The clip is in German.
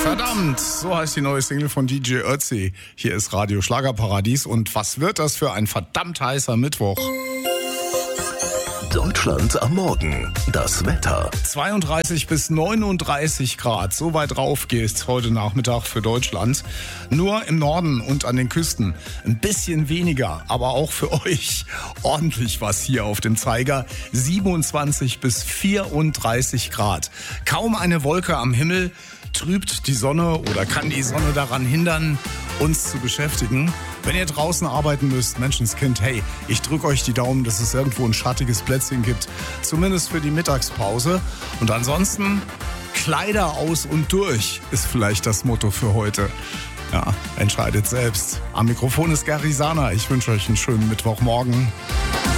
Verdammt, so heißt die neue Single von DJ Ötzi. Hier ist Radio Schlagerparadies und was wird das für ein verdammt heißer Mittwoch? Deutschland am Morgen. Das Wetter. 32 bis 39 Grad, so weit rauf geht's heute Nachmittag für Deutschland. Nur im Norden und an den Küsten ein bisschen weniger, aber auch für euch ordentlich was hier auf dem Zeiger. 27 bis 34 Grad. Kaum eine Wolke am Himmel. Trübt die Sonne oder kann die Sonne daran hindern, uns zu beschäftigen? Wenn ihr draußen arbeiten müsst, Menschenskind, hey, ich drücke euch die Daumen, dass es irgendwo ein schattiges Plätzchen gibt, zumindest für die Mittagspause. Und ansonsten Kleider aus und durch ist vielleicht das Motto für heute. Ja, entscheidet selbst. Am Mikrofon ist Gary Sana. Ich wünsche euch einen schönen Mittwochmorgen.